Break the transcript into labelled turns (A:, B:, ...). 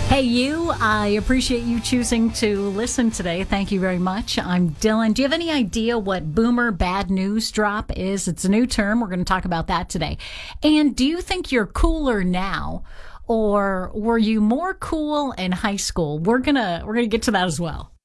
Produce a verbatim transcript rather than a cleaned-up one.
A: Hey, you, I appreciate you choosing to listen today. Thank you very much. I'm Dylan. Do you have any idea what boomer bad news drop is? It's a new term. We're going to talk about that today. And do you think you're cooler now, or were you more cool in high school? We're going to we're going to get to that as well.